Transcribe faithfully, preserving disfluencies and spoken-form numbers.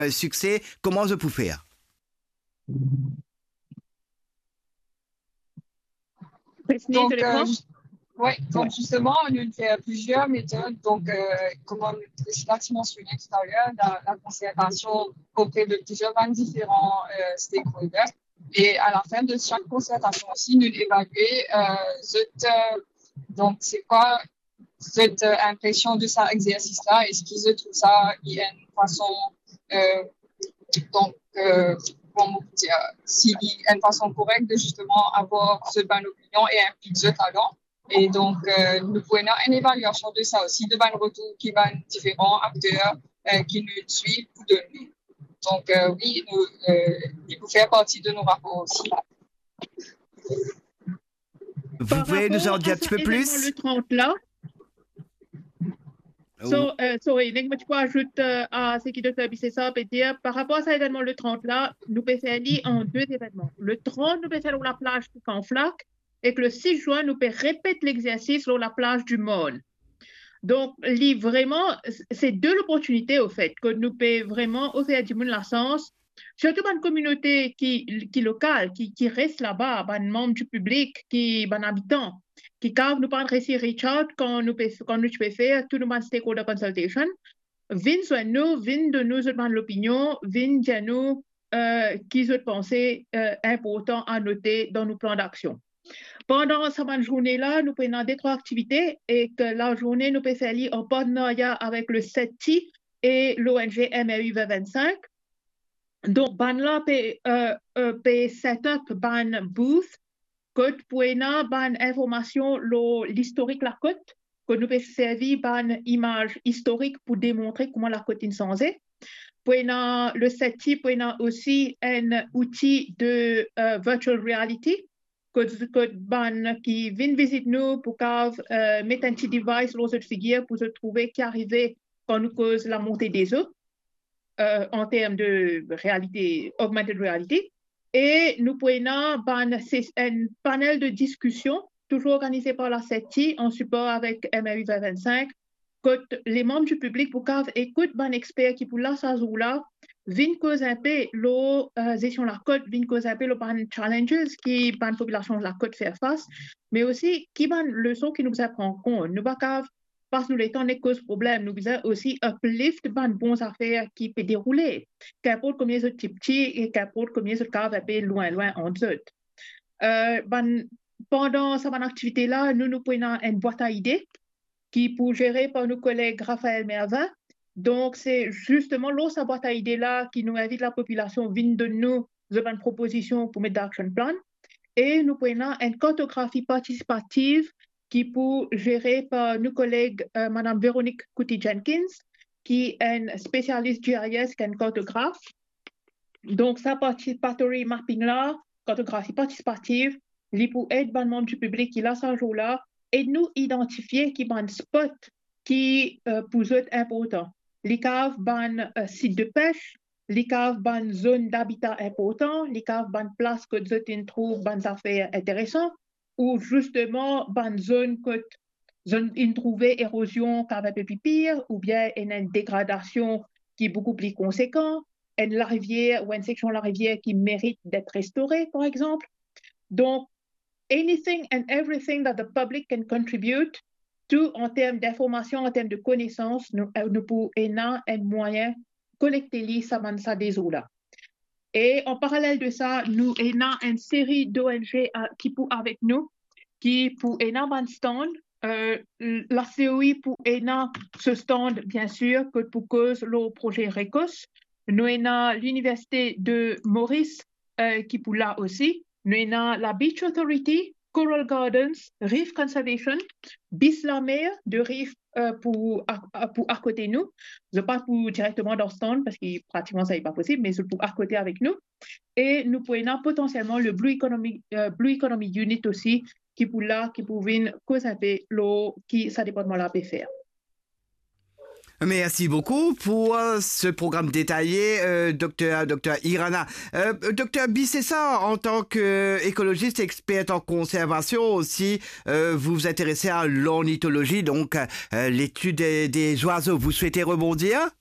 succès. Comment je peux faire? Donc, euh, ouais, donc ouais. Justement, on a plusieurs méthodes. Donc, euh, comme on l'a mentionné tout à l'heure, la, la concertation auprès de plusieurs différents euh, stakeholders. Et à la fin de chaque concertation aussi, nous évaluons euh, cette, euh, donc c'est quoi cette euh, impression de cet exercice-là. Est-ce qu'ils trouvent ça il y a une façon euh, donc euh, comment dire, s'il y a une façon correcte de justement avoir ce bonne opinion et impliquer ce talent. Et donc, euh, nous pouvons avoir une évaluation de ça aussi, de bonnes retours qui vont différents acteurs euh, qui nous suivent pour donner. Donc, euh, oui, nous, euh, il faut faire partie de nos rapports aussi. Vous pouvez nous en dire un petit peu plus? Le trente là. So, uh, sorry, je peux ajouter uh, à ce qui docteur Bissessa peut dire, par rapport à cet événement le trente là, nous pouvons faire en deux événements. Le trente, nous pouvons faire sur la plage de Canflac et que le six juin, nous pouvons répéter l'exercice sur la plage du Môle. Donc, vraiment, c'est deux opportunités au fait, que nous pouvons vraiment offrir du monde la sens, surtout dans une communauté qui, qui locale, qui, qui reste là-bas, un membre du public, qui un habitant. Qui quand nous parlons ici Richard quand nous quand nous pouvons faire tout le monde stakeholder consultation vin soit nous vin de nous demande l'opinion vin de nous euh, qui se penser euh, important à noter dans nos plans d'action. Pendant cette journée là nous prenons des trois activités et que la journée nous pouvons faire en partenariat avec le C E T I et l'O N G M R U vingt vingt-cinq. Donc ban là peut euh, euh, peut set up ban booth côte pour ban information l'historique la côte que nous peut servir ban image historique pour démontrer comment la côte est censée. Pour le C E T I pour aussi un outil de uh, virtual reality que ban qui vient visiter nous pour uh, mettre un petit device dans cette figure pour se trouver qui arrivait quand nous cause la montée des eaux uh, en termes de réalité augmented reality. Et nous pouvons avoir un panel de discussion, toujours organisé par la C E T I, en support avec M R U vingt vingt-cinq, que les membres du public pour écouter un expert qui pour là, ça là, viennent causer un peu la gestion de la côte, viennent causer un peu les challenges qui la population de la côte faire face, mais aussi qui les leçons qui nous apprend compte. Nous pas parce que nous les temps des causes problèmes, nous avons aussi uplift ban bons affaires qui peut dérouler. Qu'importe combien de petits petits et qu'importe combien de cas va loin loin en zone. Euh, ban, pendant cette activité là, nous nous prenons une boîte à idées qui pour gérer par nos collègues Raphaël Mervin. Donc c'est justement là cette boîte à idées là qui nous invite la population vient de nous une proposition pour mettre d'action plan et nous prenons une cartographie participative qui pour gérer par nos collègues euh, Madame Véronique Couty-Jenkins, qui est une spécialiste G I S, qui est une cartographe. Donc, sa participatory mapping-là, cartographie participative, lui pour aider les membres du public qui a ce jour-là, et nous identifier qui ban spot qui euh, pour eux important. Les caves ban euh, site de pêche, les caves ban zone d'habitat important, les caves ban place que vous trouvent ban affaires intéressantes, ou justement, ban zone que zone introuvée érosion qui un peu plus pire, ou bien une dégradation qui est beaucoup plus conséquente, une la rivière ou une section de la rivière qui mérite d'être restaurée, par exemple. Donc, anything and everything that the public can contribute to en termes d'information, en termes de connaissances, nous, nous pouvons un moyen collecter les ça des eaux là. Et en parallèle de ça, nous avons une série d'O N G uh, qui pour avec nous, qui pour un stand, euh, la C O I pour un ce stand, bien sûr, que pour cause le projet RECOS. Nous avons l'université de Maurice euh, qui pour là aussi. Nous avons la Beach Authority, Coral Gardens, Reef Conservation, Bislamer de Reef euh, pour, à, pour à côté de nous. Je ne pas pour directement dans le stand parce que pratiquement ça n'est pas possible, mais pour à côté avec nous. Et nous pouvons potentiellement le Blue Economy, euh, Blue Economy Unit aussi, qui pour là, qui pour venir causer l'eau, qui ça dépend de là peut faire. Merci beaucoup pour euh, ce programme détaillé, euh, docteur, docteur Irana. Euh, docteur Bissessa, en tant qu'écologiste experte en conservation aussi, euh, vous vous intéressez à l'ornithologie, donc euh, l'étude des, des oiseaux. Vous souhaitez rebondir?